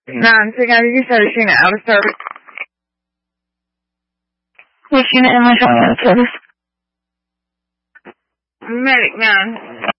9 service unit out of service. Which unit am I showing out of service? Medic 9.